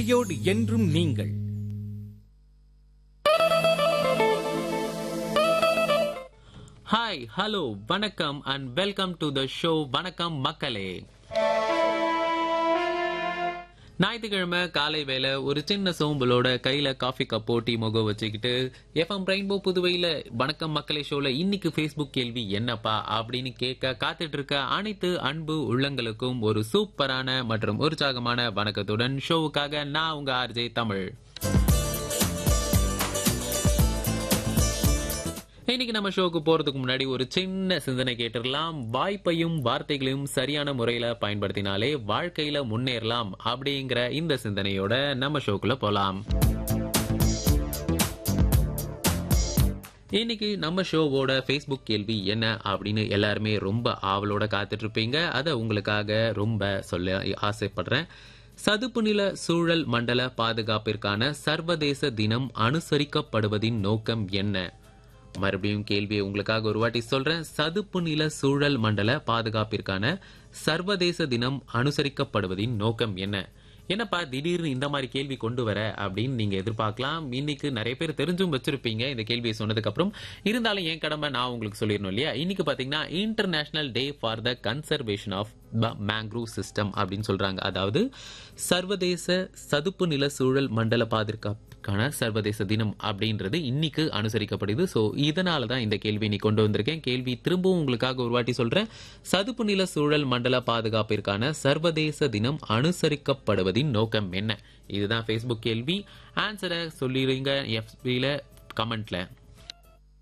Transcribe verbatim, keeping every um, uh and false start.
இசையோடு என்றும் நீங்கள். ஹாய், ஹலோ, வணக்கம் and welcome to the show. வணக்கம் மக்களே. ஞாயிற்றுக்கிழமை காலை வேலை ஒரு சின்ன சோம்பலோட கையில காஃபி கப்போ டீ மொகோ வச்சுக்கிட்டு எஃப்எம் ரெயின்போ புதுவையில வணக்கம் மக்களே ஷோல இன்னைக்கு ஃபேஸ்புக் கேள்வி என்னப்பா அப்படின்னு கேட்க காத்துட்டு இருக்க அனைத்து அன்பு உள்ளங்களுக்கும் ஒரு சூப்பரான மற்றும் உற்சாகமான வணக்கத்துடன் ஷோவுக்காக நான் உங்க ஆர்ஜே தமிழ். இன்னைக்கு நம்ம ஷோக்கு போறதுக்கு முன்னாடி ஒரு சின்ன சிந்தனை கேட்டுடலாம். வாய்ப்பையும் வார்த்தைகளையும் சரியான முறையில பயன்படுத்தினாலே வாழ்க்கையில முன்னேறலாம் அப்படிங்கிற இந்த சிந்தனையோட நம்ம ஷோக்குள்ள போலாம். இன்னைக்கு நம்ம ஷோவோட ஃபேஸ்புக் கேள்வி என்ன அப்படின்னு எல்லாருமே ரொம்ப ஆவலோட காத்துட்டு இருப்பீங்க. அதை உங்களுக்காக ரொம்ப சொல்ல ஆசைப்படுறேன். சதுப்பு நில சூழல் மண்டல பாதுகாப்பிற்கான சர்வதேச தினம் அனுசரிக்கப்படுவதின் நோக்கம் என்ன? மறுபடியும் கேள்வியை உங்களுக்காக ஒரு வாட்டி சொல்றேன். சதுப்பு நில சூழல் மண்டல பாதுகாப்பிற்கான சர்வதேச தினம் அனுசரிக்கப்படுவதின் நோக்கம் என்ன? என்னப்பா திடீர்னு இந்த மாதிரி கேள்வி கொண்டு வர அப்படின்னு நீங்க எதிர்பார்க்கலாம். இன்னைக்கு நிறைய பேர் தெரிஞ்சும் வச்சிருப்பீங்க இந்த கேள்வியை சொன்னதுக்கு அப்புறம். இருந்தாலும் என் கடமை நான் உங்களுக்கு சொல்லிடணும் இல்லையா? இன்னைக்கு பாத்தீங்கன்னா international day for the conservation of mangrove system அப்படின்னு சொல்றாங்க. அதாவது சர்வதேச சதுப்பு நில சூழல் மண்டல பாதுகாப்புக்கான சர்வதேச தினம் அப்படின்றது இன்னைக்கு அனுசரிக்கப்படுது. ஸோ இதனால தான் இந்த கேள்வி நீ கொண்டு வந்திருக்கேன். கேள்வி திரும்பவும் உங்களுக்காக ஒரு வாட்டி சொல்றேன். சதுப்பு நில சூழல் மண்டல பாதுகாப்பிற்கான சர்வதேச தினம் அனுசரிக்கப்படுவதின் நோக்கம் என்ன? இதுதான் ஃபேஸ்புக் கேள்வி. ஆன்சரை சொல்லிடுங்க எஃபில கமெண்ட்ல.